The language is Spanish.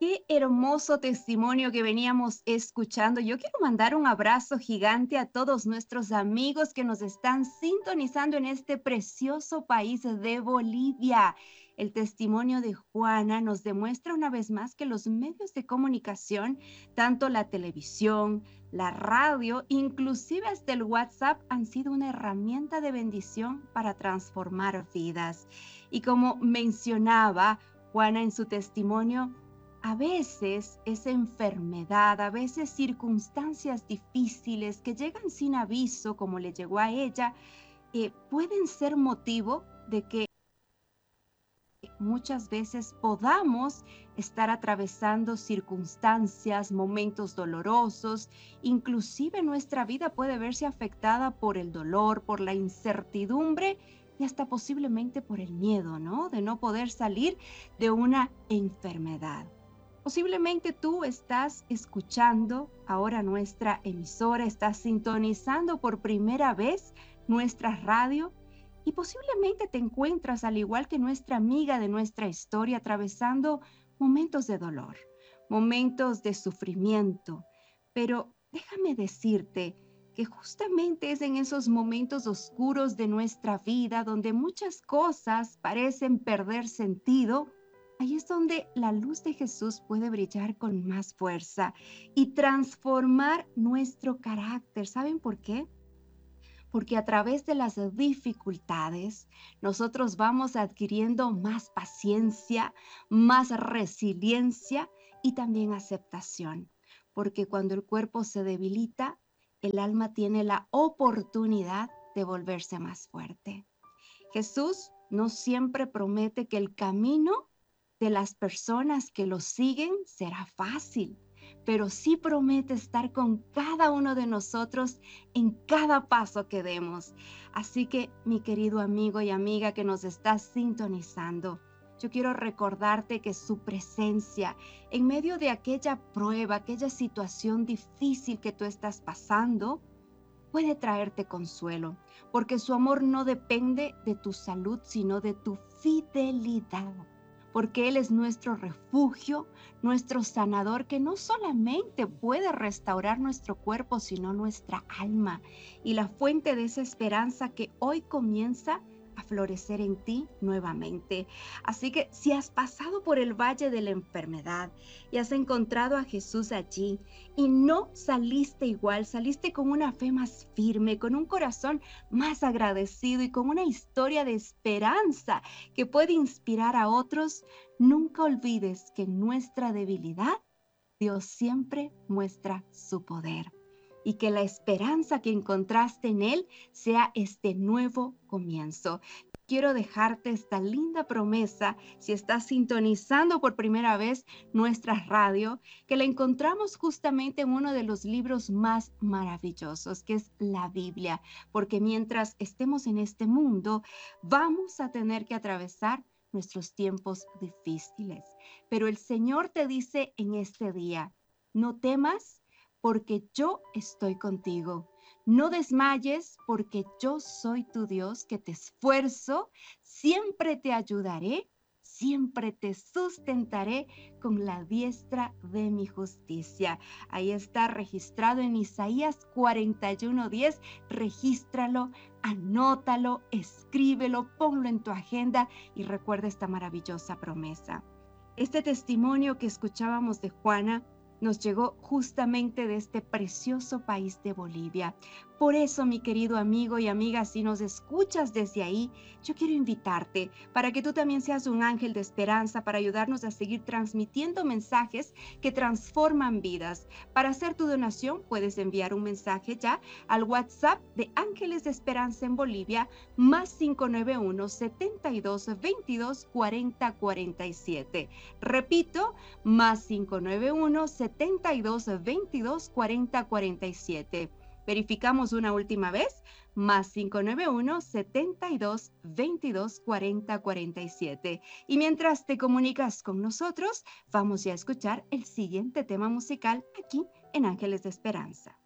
Qué hermoso testimonio que veníamos escuchando. Yo quiero mandar un abrazo gigante a todos nuestros amigos que nos están sintonizando en este precioso país de Bolivia. El testimonio de Juana nos demuestra una vez más que los medios de comunicación, tanto la televisión, la radio, inclusive hasta el WhatsApp, han sido una herramienta de bendición para transformar vidas. Y como mencionaba Juana en su testimonio, a veces esa enfermedad, a veces circunstancias difíciles que llegan sin aviso, como le llegó a ella, pueden ser motivo de que muchas veces podamos estar atravesando circunstancias, momentos dolorosos, inclusive nuestra vida puede verse afectada por el dolor, por la incertidumbre y hasta posiblemente por el miedo, ¿no? De no poder salir de una enfermedad. Posiblemente tú estás escuchando ahora nuestra emisora, estás sintonizando por primera vez nuestra radio y posiblemente te encuentras, al igual que nuestra amiga de nuestra historia, atravesando momentos de dolor, momentos de sufrimiento. Pero déjame decirte que justamente es en esos momentos oscuros de nuestra vida donde muchas cosas parecen perder sentido. Ahí es donde la luz de Jesús puede brillar con más fuerza y transformar nuestro carácter. ¿Saben por qué? Porque a través de las dificultades nosotros vamos adquiriendo más paciencia, más resiliencia y también aceptación. Porque cuando el cuerpo se debilita, el alma tiene la oportunidad de volverse más fuerte. Jesús no siempre promete que el camino de las personas que lo siguen será fácil, pero sí promete estar con cada uno de nosotros en cada paso que demos. Así que, mi querido amigo y amiga que nos estás sintonizando, yo quiero recordarte que su presencia en medio de aquella prueba, aquella situación difícil que tú estás pasando, puede traerte consuelo, porque su amor no depende de tu salud, sino de tu fidelidad, porque Él es nuestro refugio, nuestro sanador, que no solamente puede restaurar nuestro cuerpo, sino nuestra alma, y la fuente de esa esperanza que hoy comienza a florecer en ti nuevamente. Así que si has pasado por el valle de la enfermedad y has encontrado a Jesús allí, y no saliste igual, saliste con una fe más firme, con un corazón más agradecido y con una historia de esperanza que puede inspirar a otros, nunca olvides que en nuestra debilidad Dios siempre muestra su poder y que la esperanza que encontraste en Él sea este nuevo comienzo. Quiero dejarte esta linda promesa, si estás sintonizando por primera vez nuestra radio, que la encontramos justamente en uno de los libros más maravillosos, que es la Biblia, porque mientras estemos en este mundo, vamos a tener que atravesar nuestros tiempos difíciles. Pero el Señor te dice en este día, no temas porque yo estoy contigo. No desmayes porque yo soy tu Dios que te esfuerzo, siempre te ayudaré, siempre te sustentaré con la diestra de mi justicia. Ahí está registrado en Isaías 41:10. Regístralo, anótalo, escríbelo, ponlo en tu agenda y recuerda esta maravillosa promesa. Este testimonio que escuchábamos de Juana nos llegó justamente de este precioso país de Bolivia. Por eso, mi querido amigo y amiga, si nos escuchas desde ahí, yo quiero invitarte para que tú también seas un ángel de esperanza para ayudarnos a seguir transmitiendo mensajes que transforman vidas. Para hacer tu donación, puedes enviar un mensaje ya al WhatsApp de Ángeles de Esperanza en Bolivia, más 591-7222-4047. Repito, más 591-7222-4047. Verificamos una última vez, más 591-7222-4047. Y mientras te comunicas con nosotros, vamos ya a escuchar el siguiente tema musical aquí en Ángeles de Esperanza.